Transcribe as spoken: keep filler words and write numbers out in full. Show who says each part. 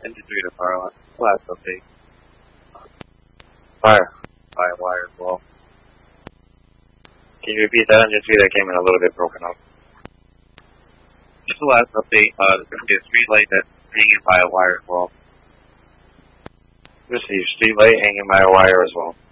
Speaker 1: Industry to fire last update. Fire. Fire wire as well. Can you repeat that? Engine three that came in a little bit broken up. Just the last update, uh, there's going to be a street light that's hanging by a wire as well. There's a street light hanging by a wire as well.